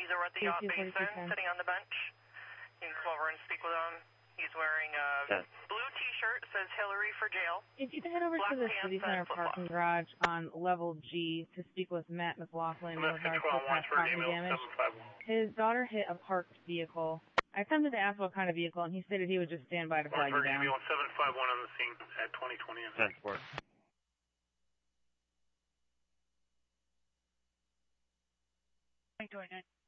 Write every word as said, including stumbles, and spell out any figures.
He's over at the yacht basin, sitting on the bench. You can come over and speak with him. He's wearing a blue T-shirt, says Hillary for jail. If you can head over to the City Center parking garage on level G to speak with Matt McLaughlin in regards to past property damage. His daughter hit a parked vehicle. I attempted to ask what kind of vehicle, and he stated he would just stand by to flag you down. seven five one on the scene at twenty twenty. Transport. twenty twenty-nine.